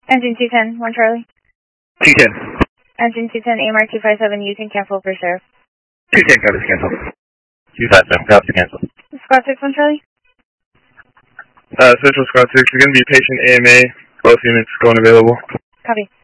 Engine 210, 1 Charlie. 210. Engine 210, AMR 257, you can cancel for serve. 210, copy, cancel. 257, copy, cancel. Squad 6, 1 Charlie. Central Squad 6, we're going to be patient AMA, both units going available. Copy.